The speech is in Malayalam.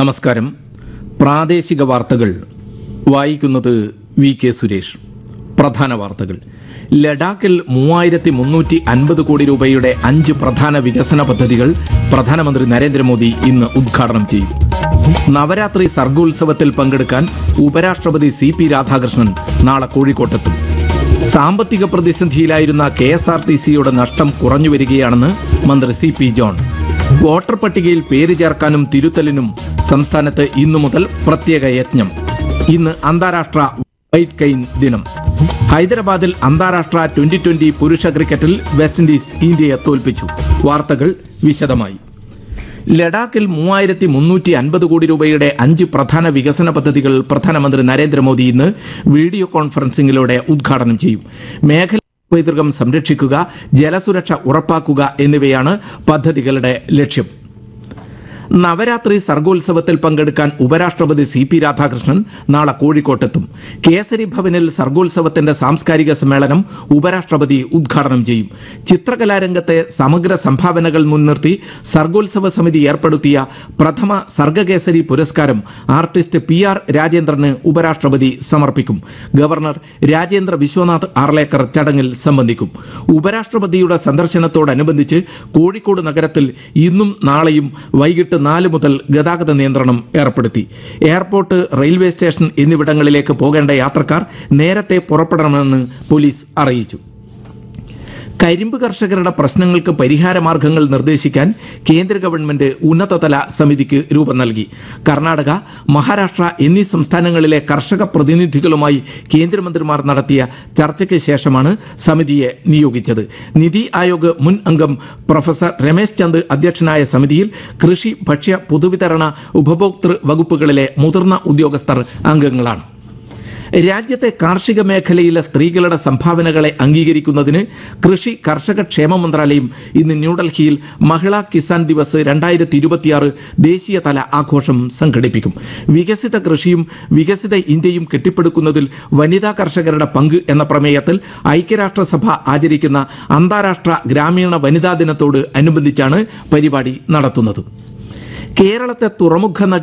നമസ്കാരം. പ്രാദേശിക വാർത്തകൾ വായിക്കുന്നത് വി കെ സുരേഷ്. പ്രധാന വാർത്തകൾ. ലഡാക്കിൽ 3350 കോടി രൂപയുടെ 5 പ്രധാന വികസന പദ്ധതികൾ പ്രധാനമന്ത്രി നരേന്ദ്രമോദി ഇന്ന് ഉദ്ഘാടനം ചെയ്യും. നവരാത്രി സർഗോത്സവത്തിൽ പങ്കെടുക്കാൻ ഉപരാഷ്ട്രപതി CP രാധാകൃഷ്ണൻ നാളെ കോഴിക്കോട്ടെത്തും. സാമ്പത്തിക പ്രതിസന്ധിയിലായിരുന്ന KSRTCയുടെ നഷ്ടം കുറഞ്ഞുവരികയാണെന്ന് മന്ത്രി CP ജോൺ. വോട്ടർ പട്ടികയിൽ പേര് ചേർക്കാനും തിരുത്തലിനും സംസ്ഥാനത്ത് ഇന്നു മുതൽ പ്രത്യേക യജ്ഞം. ഇന്ന് അന്താരാഷ്ട്ര വൈറ്റ് കെയിൻ ദിനം. ഹൈദരാബാദിൽ അന്താരാഷ്ട്ര 2020 പുരുഷ ക്രിക്കറ്റിൽ വെസ്റ്റ് ഇൻഡീസ് ഇന്ത്യയെ തോൽപ്പിച്ചു. വാർത്തകൾ വിശദമായി. ലഡാക്കിൽ 3350 കോടി രൂപയുടെ 5 പ്രധാന വികസന പദ്ധതികൾ പ്രധാനമന്ത്രി നരേന്ദ്രമോദി ഇന്ന് വീഡിയോ കോൺഫറൻസിംഗിലൂടെ ഉദ്ഘാടനം ചെയ്യും. മേഖല പൈതൃകം സംരക്ഷിക്കുക, ജലസുരക്ഷ ഉറപ്പാക്കുക എന്നിവയാണ് പദ്ധതികളുടെ ലക്ഷ്യം. നവരാത്രി സർഗോത്സവത്തിൽ പങ്കെടുക്കാൻ ഉപരാഷ്ട്രപതി CP രാധാകൃഷ്ണൻ നാളെ കോഴിക്കോട്ടെത്തും. കേസരി ഭവനിൽ സർഗോത്സവത്തിന്റെ സാംസ്കാരിക സമ്മേളനം ഉപരാഷ്ട്രപതി ഉദ്ഘാടനം ചെയ്യും. ചിത്രകലാരംഗത്തെ സമഗ്ര സംഭാവനകൾ മുൻനിർത്തി സർഗോത്സവ സമിതി ഏർപ്പെടുത്തിയ പ്രഥമ സർഗകേസരി പുരസ്കാരം ആർട്ടിസ്റ്റ് PR രാജേന്ദ്രന് ഉപരാഷ്ട്രപതി സമർപ്പിക്കും. ഗവർണർ രാജേന്ദ്ര വിശ്വനാഥ് ആർലേക്കർ ചടങ്ങിൽ സംബന്ധിക്കും. ഉപരാഷ്ട്രപതിയുടെ സന്ദർശനത്തോടനുബന്ധിച്ച് കോഴിക്കോട് നഗരത്തിൽ ഇന്നും നാളെയും വൈകിട്ട് 4 മുതൽ ഗതാഗത നിയന്ത്രണം ഏർപ്പെടുത്തി. എയർപോർട്ട്, റെയിൽവേ സ്റ്റേഷൻ എന്നിവിടങ്ങളിലേക്ക് പോകേണ്ട യാത്രക്കാർ നേരത്തെ പുറപ്പെടണമെന്ന് പോലീസ് അറിയിച്ചു. കരിമ്പ് കർഷകരുടെ പ്രശ്നങ്ങൾക്ക് പരിഹാരമാർഗങ്ങൾ നിർദ്ദേശിക്കാൻ കേന്ദ്ര ഗവൺമെന്റ് ഉന്നതതല സമിതിക്ക് രൂപം നൽകി. കർണാടക, മഹാരാഷ്ട്ര എന്നീ സംസ്ഥാനങ്ങളിലെ കർഷക പ്രതിനിധികളുമായി കേന്ദ്രമന്ത്രിമാർ നടത്തിയ ചർച്ചയ്ക്ക് ശേഷമാണ് സമിതിയെ നിയോഗിച്ചത്. നിതി ആയോഗ് മുൻ അംഗം പ്രൊഫസർ രമേശ് ചന്ദ് അധ്യക്ഷനായ സമിതിയിൽ കൃഷി, ഭക്ഷ്യ, പൊതുവിതരണ, ഉപഭോക്തൃ വകുപ്പുകളിലെ മുതിർന്ന ഉദ്യോഗസ്ഥർ അംഗങ്ങളാണ്. രാജ്യത്തെ കാർഷിക മേഖലയിലെ സ്ത്രീകളുടെ സംഭാവനകളെ അംഗീകരിക്കുന്നതിന് കൃഷി കർഷക ക്ഷേമ മന്ത്രാലയം ഇന്ന് ന്യൂഡൽഹിയിൽ മഹിളാ കിസാൻ ദിവസ് 2026 ദേശീയതല ആഘോഷം സംഘടിപ്പിക്കും. വികസിത കൃഷിയും വികസിത ഇന്ത്യയും കെട്ടിപ്പടുക്കുന്നതിൽ വനിതാ കർഷകരുടെ പങ്ക് എന്ന പ്രമേയത്തിൽ ഐക്യരാഷ്ട്രസഭ ആചരിക്കുന്ന അന്താരാഷ്ട്ര ഗ്രാമീണ വനിതാ ദിനത്തോട് അനുബന്ധിച്ചാണ് പരിപാടി നടത്തുന്നത്. കേരളത്തെ തുറമുഖ